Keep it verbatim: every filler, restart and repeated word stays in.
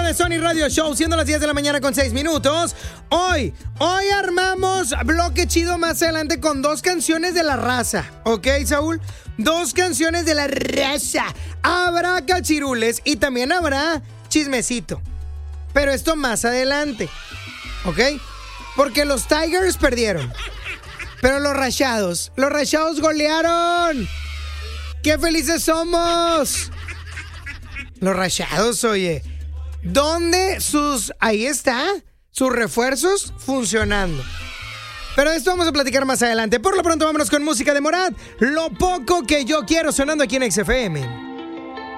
de Sony Radio Show, siendo las diez de la mañana con seis minutos. Hoy, hoy armamos bloque chido más adelante con dos canciones de la raza. ¿Ok, Saúl? Dos canciones de la raza. Habrá cachirules y también habrá chismecito. Pero esto más adelante. ¿Ok? Porque los Tigers perdieron. Pero los Rayados, los Rayados golearon. ¡Qué felices somos! Los Rayados, oye. ¿Dónde sus... ahí está, sus refuerzos funcionando? Pero esto vamos a platicar más adelante. Por lo pronto vámonos con música de Morat. Lo poco que yo quiero, sonando aquí en X F M.